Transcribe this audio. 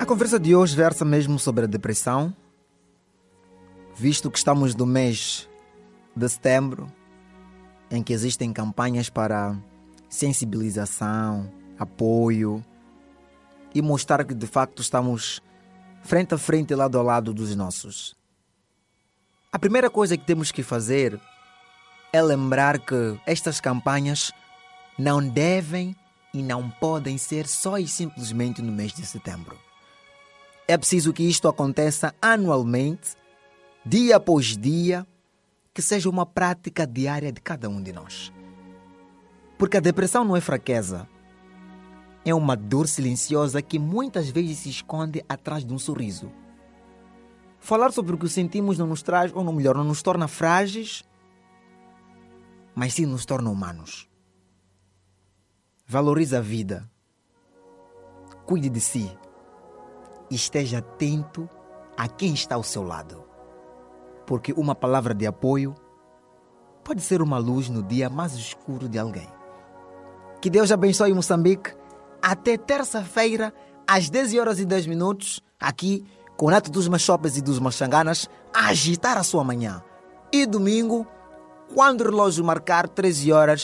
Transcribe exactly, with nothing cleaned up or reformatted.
A conversa de hoje versa mesmo sobre a depressão, visto que estamos no mês de setembro, em que existem campanhas para sensibilização, apoio e mostrar que de facto estamos frente a frente, lado a lado dos nossos. A primeira coisa que temos que fazer é lembrar que estas campanhas não devem e não podem ser só e simplesmente no mês de setembro. É preciso que isto aconteça anualmente, dia após dia, que seja uma prática diária de cada um de nós. Porque a depressão não é fraqueza. É uma dor silenciosa que muitas vezes se esconde atrás de um sorriso. Falar sobre o que sentimos não nos traz, ou não melhor, não nos torna frágeis, mas sim nos torna humanos. Valorize a vida. Cuide de si. E esteja atento a quem está ao seu lado. Porque uma palavra de apoio pode ser uma luz no dia mais escuro de alguém. Que Deus abençoe Moçambique. Até terça-feira, às dez horas e dez minutos, aqui, com o Neto dos Machopes e dos Machanganas, a agitar a sua manhã. E domingo, quando o relógio marcar treze horas,